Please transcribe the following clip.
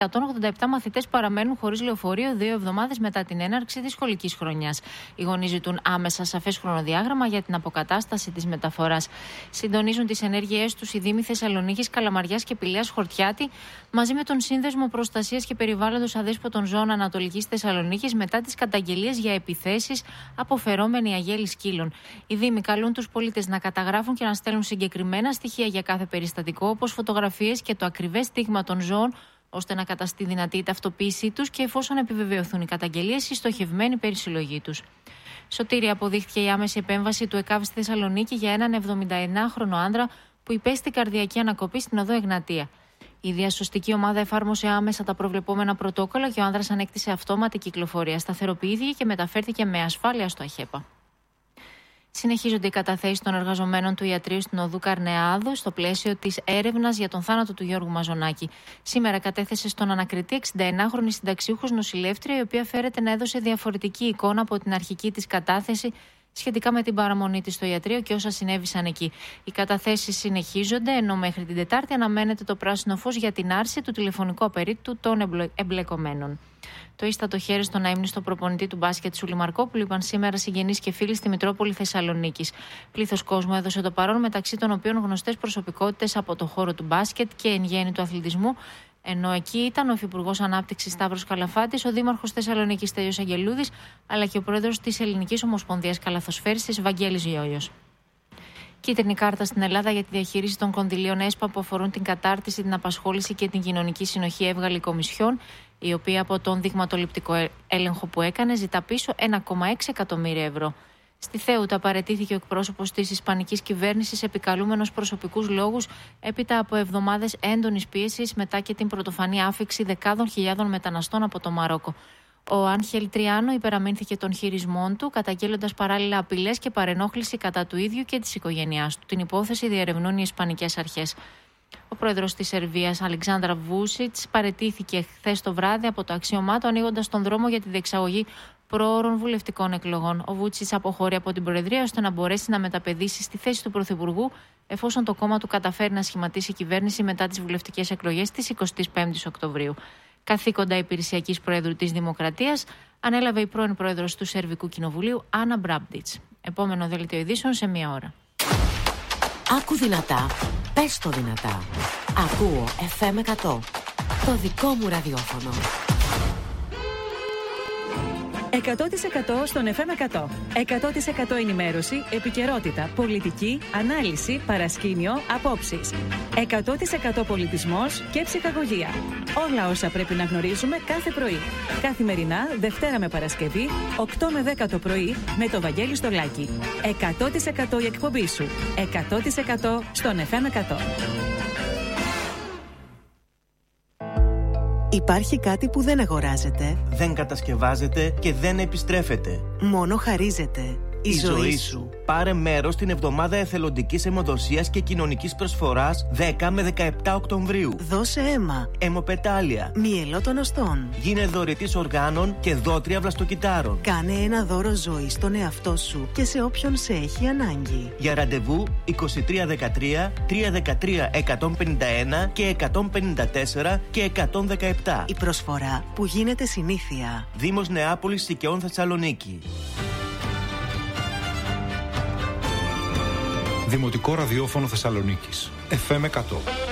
187 μαθητές παραμένουν χωρίς λεωφορείο 2 εβδομάδες μετά την έναρξη της σχολικής χρονιάς. Οι γονείς ζητούν άμεσα σαφές χρονοδιάγραμμα για την αποκατάσταση της μεταφοράς. Συντονίζουν τις ενέργειές τους οι Δήμοι Θεσσαλονίκης, Καλαμαριάς και Πηλαίας Χορτιάτη μαζί με τον Σύνδεσμο Προστασίας και Περιβάλλοντος Αδέσποτων Ζώων Ανατολικής Θεσσαλονίκης μετά τις καταγγελίες για επιθέσεις από φερόμενη αγέλη σκύλων. Οι Δήμοι καλούν τους πολίτες να καταγράφουν και να στέλνουν συγκεκριμένα στοιχεία για κάθε περιστατικό, όπως φωτογραφίες και το ακριβές στίγμα των ζώων, ώστε να καταστεί δυνατή η ταυτοποίησή τους και, εφόσον επιβεβαιωθούν οι καταγγελίες, η στοχευμένη περισυλλογή τους. Σωτήρη, αποδείχθηκε η άμεση επέμβαση του ΕΚΑΒ στη Θεσσαλονίκη για έναν 79χρονο άντρα που υπέστη καρδιακή ανακοπή στην οδό Εγνατία. Η διασωστική ομάδα εφάρμοσε άμεσα τα προβλεπόμενα πρωτόκολλα και ο άνδρας ανέκτησε αυτόματη κυκλοφορία. Σταθεροποιήθηκε και μεταφέρθηκε με ασφάλεια στο ΑΧΕΠΑ. Συνεχίζονται οι καταθέσεις των εργαζομένων του ιατρείου στην οδού Καρνεάδου στο πλαίσιο της έρευνας για τον θάνατο του Γιώργου Μαζονάκη. Σήμερα κατέθεσε στον ανακριτή 61χρονη συνταξιούχος νοσηλεύτρια, η οποία φέρεται να έδωσε διαφορετική εικόνα από την αρχική της κατάθεση σχετικά με την παραμονή της στο ιατρείο και όσα συνέβησαν εκεί. Οι καταθέσεις συνεχίζονται, ενώ μέχρι την Τετάρτη αναμένεται το πράσινο φως για την άρση του τηλεφωνικού απερίτου των εμπλεκομένων. Το ίστατο χέρι στον αείμνηστο προπονητή του μπάσκετ Σούλη Μαρκόπουλου είπαν σήμερα συγγενείς και φίλοι στη Μητρόπολη Θεσσαλονίκης. Πλήθος κόσμου έδωσε το παρόν, μεταξύ των οποίων γνωστές προσωπικότητες από το χώρο του μπάσκετ και εν γέννη του αθλητισμού. Ενώ εκεί ήταν ο Υφυπουργός Ανάπτυξης Σταύρος Καλαφάτης, ο Δήμαρχος Θεσσαλονίκης Στέλιος Αγγελούδης, αλλά και ο Πρόεδρος της Ελληνικής Ομοσπονδίας Καλαθοσφαίρισης Βαγγέλης Γιώιος. Κίτρινη κάρτα στην Ελλάδα για τη διαχείριση των κονδυλίων ΕΣΠΑ που αφορούν την κατάρτιση, την απασχόληση και την κοινωνική συνοχή έβγαλε η Κομισιόν, η οποία από τον δειγματοληπτικό έλεγχο που έκανε ζητά πίσω 1,6 εκατομμύρια ευρώ. Στη Θέουτα παραιτήθηκε ο εκπρόσωπος της Ισπανικής κυβέρνησης επικαλούμενος προσωπικούς λόγους έπειτα από εβδομάδες έντονης πίεσης μετά και την πρωτοφανή άφιξη δεκάδων χιλιάδων μεταναστών από το Μαρόκο. Ο Άγχελ Τριάνο υπεραμείνθηκε των χειρισμών του, καταγγέλλοντας παράλληλα απειλές και παρενόχληση κατά του ίδιου και της οικογένειάς του. Την υπόθεση διερευνούν οι Ισπανικές αρχές. Ο πρόεδρος της Σερβίας, Αλεξάνδρα Βούσιτς, παραιτήθηκε χθες το βράδυ από το αξίωμά του, ανοίγοντας τον δρόμο για τη διεξαγωγή προώρων βουλευτικών εκλογών. Ο Βούτσιτς αποχωρεί από την Προεδρία ώστε να μπορέσει να μεταπεδίσει στη θέση του Πρωθυπουργού, εφόσον το κόμμα του καταφέρει να σχηματίσει κυβέρνηση μετά τις βουλευτικές εκλογές της 25ης Οκτωβρίου. Καθήκοντα υπηρεσιακής Προέδρου της Δημοκρατίας ανέλαβε η πρώην Πρόεδρος του Σερβικού Κοινοβουλίου, Άννα Μπράμπτιτς. Επόμενο δελτίο ειδήσεων σε μία ώρα. Άκου δυνατά, πες το δυνατά. Ακούω FM 100, το δικό μου ραδιόφωνο. 100% στον FM 100. 100% ενημέρωση, επικαιρότητα, πολιτική, ανάλυση, παρασκήνιο, απόψεις. 100% πολιτισμός και ψυχαγωγία. Όλα όσα πρέπει να γνωρίζουμε κάθε πρωί. Καθημερινά, Δευτέρα με Παρασκευή, 8 με 10 το πρωί, με το Βαγγέλη Στολάκη. 100% η εκπομπή σου. 100% στον FM 100. Υπάρχει κάτι που δεν αγοράζεται, δεν κατασκευάζεται και δεν επιστρέφεται. μόνο χαρίζεται. Η ζωή σου. Πάρε μέρος στην εβδομάδα εθελοντικής αιμοδοσίας και κοινωνικής προσφοράς 10 με 17 Οκτωβρίου. Δώσε αίμα. Αιμοπετάλια. Μυελό των οστών. Γίνε δωρητής οργάνων και δότρια βλαστοκυτάρων. Κάνε ένα δώρο ζωή στον εαυτό σου και σε όποιον σε έχει ανάγκη. Για ραντεβού 2313 313 151 και 154 και 117. Η προσφορά που γίνεται συνήθεια. Δήμος Νεάπολης Σικαιών Θεσσαλονίκη. Δημοτικό Ραδιόφωνο Θεσσαλονίκης. FM 100.